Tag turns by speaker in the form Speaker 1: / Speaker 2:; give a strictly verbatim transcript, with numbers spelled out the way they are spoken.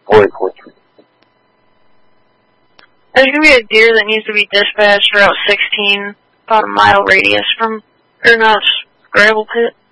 Speaker 1: four eight four three.
Speaker 2: There's going to be a deer that needs to be dispatched Route sixteen, about a mile radius from Ernost's gravel pit.